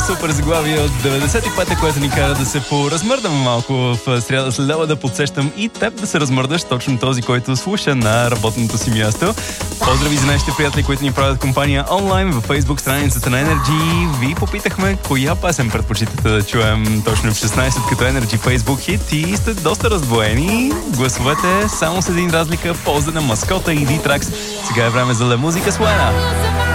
супер заглавие от 95-та, което ни кара да се поразмърдам малко в сряда следва, да подсещам и теб да се размърдаш, точно този, който слуша на работното си място. Поздрави за нашите приятели, които ни правят компания онлайн във Facebook страницата на Energy. Ви попитахме коя песен предпочитате да чуем точно в 16 като Energy Facebook хит и сте доста раздвоени. Гласовете само с един разлика в полза на маскота и D-Trax. Сега е време за La Música Suena.